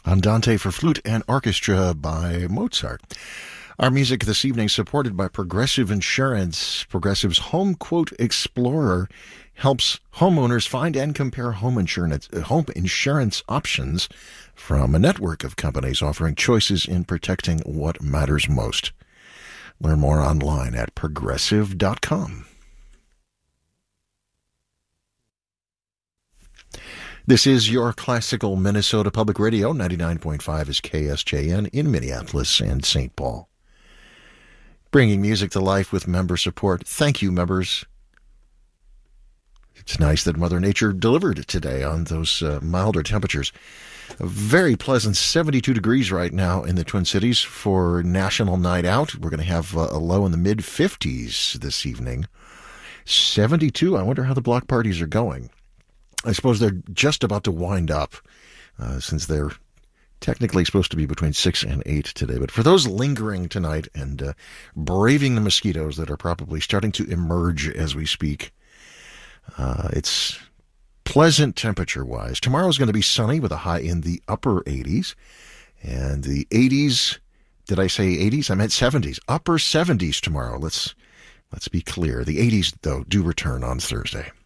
Andante for flute and orchestra by Mozart. Our music this evening supported by Progressive Insurance. Progressive's Home Quote Explorer helps homeowners find and compare home insurance options from a network of companies offering choices in protecting what matters most. Learn more online at progressive.com. This is your classical Minnesota Public Radio. 99.5 is KSJN in Minneapolis and St. Paul. Bringing music to life with member support. Thank you, members. It's nice that Mother Nature delivered today on those milder temperatures. A very pleasant 72 degrees right now in the Twin Cities for National Night Out. We're going to have a low in the mid-50s this evening. 72. I wonder how the block parties are going. I suppose they're just about to wind up since they're technically supposed to be between 6 and 8 today. But for those lingering tonight and braving the mosquitoes that are probably starting to emerge as we speak, it's pleasant temperature-wise. Tomorrow's going to be sunny with a high in the upper 80s. And the 80s, did I say 80s? I meant 70s. Upper 70s tomorrow. Let's be clear. The 80s, though, do return on Thursday.